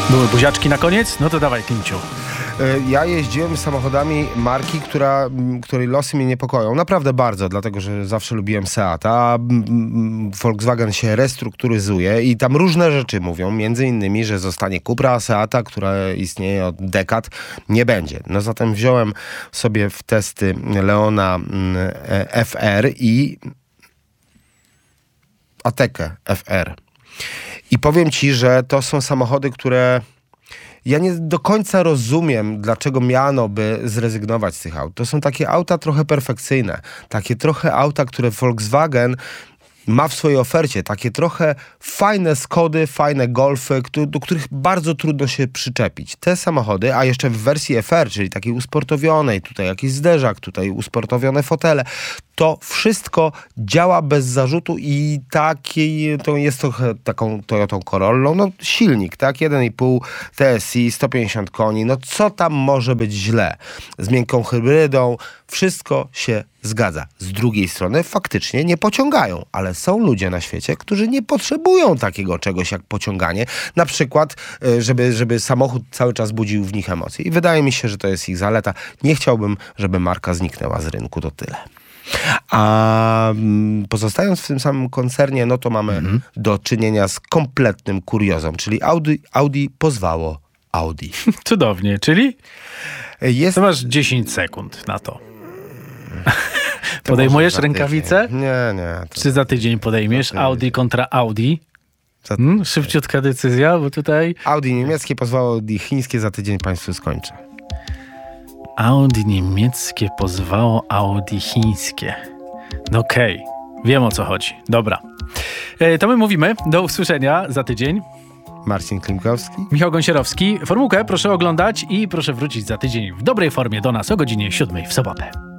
Były buziaczki na koniec? No to dawaj, Klimciu. Ja jeździłem samochodami marki, której losy mnie niepokoją. Naprawdę bardzo, dlatego że zawsze lubiłem Seata. Volkswagen się restrukturyzuje i tam różne rzeczy mówią. Między innymi, że zostanie Cupra, Seata, która istnieje od dekad, nie będzie. No zatem wziąłem sobie w testy Leona FR i Atekę FR. I powiem ci, że to są samochody, które ja nie do końca rozumiem, dlaczego miano by zrezygnować z tych aut. To są takie auta trochę perfekcyjne. Takie trochę auta, które Volkswagen ma w swojej ofercie. Takie trochę fajne Skody, fajne Golfy, do których bardzo trudno się przyczepić. Te samochody, a jeszcze w wersji FR, czyli takiej usportowionej, tutaj jakiś zderzak, tutaj usportowione fotele, to wszystko działa bez zarzutu i to jest trochę taką Toyotą Corollą. No silnik, tak? 1,5 TSI, 150 koni. No co tam może być źle? Z miękką hybrydą wszystko się zgadza. Z drugiej strony faktycznie nie pociągają, ale są ludzie na świecie, którzy nie potrzebują takiego czegoś jak pociąganie. Na przykład, żeby samochód cały czas budził w nich emocje. I wydaje mi się, że to jest ich zaleta. Nie chciałbym, żeby marka zniknęła z rynku, to tyle. A pozostając w tym samym koncernie, no to mamy do czynienia z kompletnym kuriozem, czyli Audi pozwało Audi. Cudownie, czyli to masz 10 sekund na to. Podejmujesz rękawicę? Nie. Czy za tydzień podejmiesz? Audi kontra Audi? Szybciutka decyzja, bo tutaj... Audi niemieckie pozwało Audi chińskie, za tydzień państwu skończę. Audi niemieckie pozwało Audi chińskie. No okej, wiem o co chodzi. Dobra. To my mówimy. Do usłyszenia za tydzień. Marcin Klimkowski. Michał Gąsierowski. Formułkę proszę oglądać i proszę wrócić za tydzień w dobrej formie do nas o godzinie 7 w sobotę.